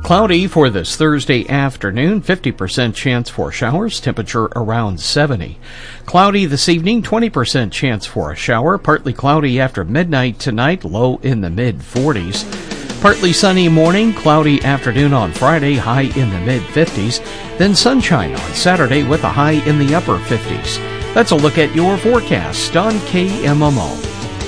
Cloudy for this Thursday afternoon, 50% chance for showers, temperature around 70. Cloudy this evening, 20% chance for a shower, partly cloudy after midnight tonight, low in the mid-40s. Partly sunny morning, cloudy afternoon on Friday, high in the mid-50s. Then sunshine on Saturday with a high in the upper 50s. That's a look at your forecast on KMMO.